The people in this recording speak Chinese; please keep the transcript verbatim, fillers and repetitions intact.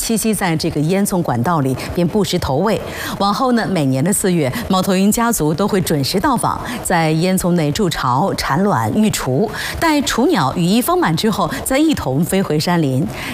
栖息在这个烟囱管道里，便不时投喂。往后呢，每年的四月，猫头鹰家族都会准时到访，在烟囱内筑巢、产卵、育雏。待雏鸟羽翼丰满之后，再一同飞回山林。